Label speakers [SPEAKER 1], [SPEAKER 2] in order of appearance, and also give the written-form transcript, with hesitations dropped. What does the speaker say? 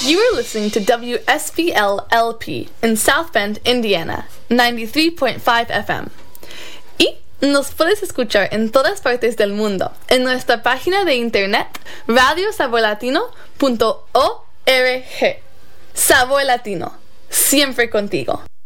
[SPEAKER 1] You are listening to WSBL LP in South Bend, Indiana, 93.5 FM. Y nos puedes escuchar en todas partes del mundo en nuestra página de internet radiosaborlatino.org. Sabor Latino, siempre contigo.